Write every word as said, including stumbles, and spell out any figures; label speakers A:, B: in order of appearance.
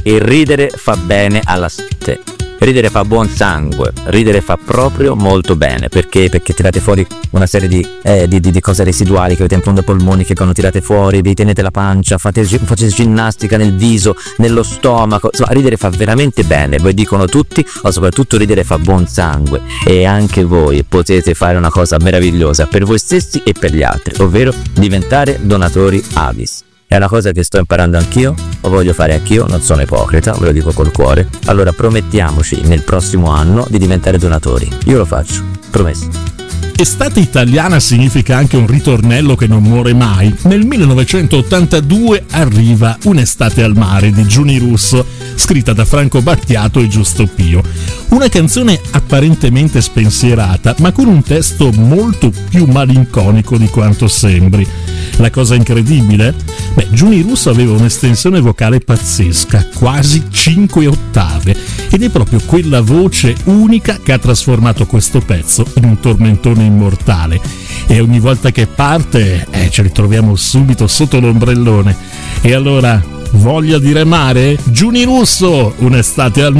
A: e ridere fa bene alla salute. Ridere fa buon sangue, ridere fa proprio molto bene, perché perché tirate fuori una serie di, eh, di, di, di cose residuali che avete in fondo ai polmoni, che quando tirate fuori vi tenete la pancia, fate, fate ginnastica nel viso, nello stomaco, insomma ridere fa veramente bene, voi dicono tutti, ma soprattutto ridere fa buon sangue, e anche voi potete fare una cosa meravigliosa per voi stessi e per gli altri, ovvero diventare donatori Avis. È una cosa che sto imparando anch'io, lo voglio fare anch'io, non sono ipocrita, ve lo dico col cuore. Allora promettiamoci nel prossimo anno di diventare donatori. Io lo faccio, promesso.
B: Estate italiana significa anche un ritornello che non muore mai. Nel millenovecentottantadue arriva Un'estate al mare di Giuni Russo, scritta da Franco Battiato e Giusto Pio. Una canzone apparentemente spensierata, ma con un testo molto più malinconico di quanto sembri. La cosa incredibile? Beh, Giuni Russo aveva un'estensione vocale pazzesca, quasi cinque ottave, ed è proprio quella voce unica che ha trasformato questo pezzo in un tormentone immortale. E ogni volta che parte, eh, ci ritroviamo subito sotto l'ombrellone. E allora, voglia di remare? Giuni Russo, Un'estate al